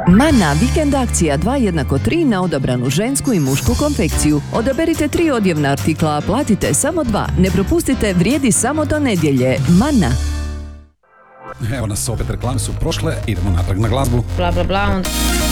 Mana vikend akcija 2 = 3 na odabranu žensku i mušku konfekciju. Odaberite 3 odjevna artikla, a platite samo 2. Ne propustite, vrijedi samo do nedjelje. Mana. Evo nas opet, reklame su prošle, idemo natrag na glazbu. Bla bla bla.